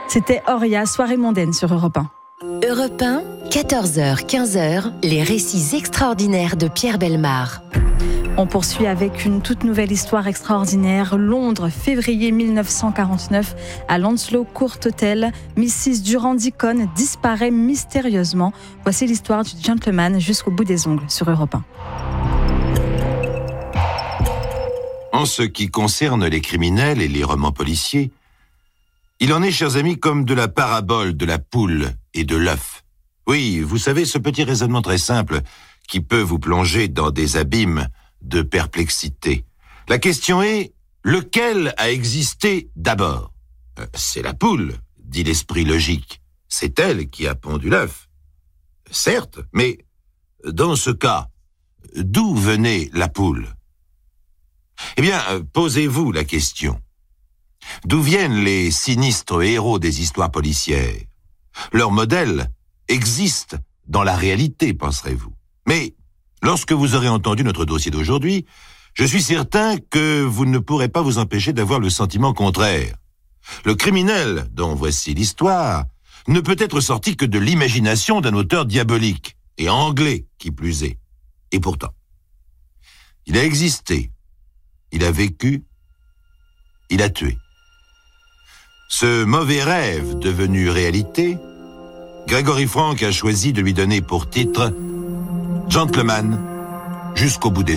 C'était Auria, soirée mondaine sur Europe 1. Europe 1, 14h, 15h, les récits extraordinaires de Pierre Bellemare. On poursuit avec une toute nouvelle histoire extraordinaire. Londres, février 1949, à l'Onslow Court Hotel, Mrs. Durand-Deacon disparaît mystérieusement. Voici l'histoire du gentleman jusqu'au bout des ongles sur Europe 1. En ce qui concerne les criminels et les romans policiers, il en est, chers amis, comme de la parabole de la poule et de l'œuf. Oui, vous savez, ce petit raisonnement très simple qui peut vous plonger dans des abîmes de perplexité. La question est, lequel a existé d'abord ? C'est la poule, dit l'esprit logique. C'est elle qui a pondu l'œuf. Certes, mais dans ce cas, d'où venait la poule ? Eh bien, posez-vous la question. D'où viennent les sinistres héros des histoires policières ? Leur modèle existe dans la réalité, penserez-vous. Mais lorsque vous aurez entendu notre dossier d'aujourd'hui, je suis certain que vous ne pourrez pas vous empêcher d'avoir le sentiment contraire. Le criminel, dont voici l'histoire, ne peut être sorti que de l'imagination d'un auteur diabolique, et anglais qui plus est. Et pourtant, il a existé, il a vécu, il a tué. Ce mauvais rêve devenu réalité, Gregory Frank a choisi de lui donner pour titre « Gentleman jusqu'au bout des ongles ».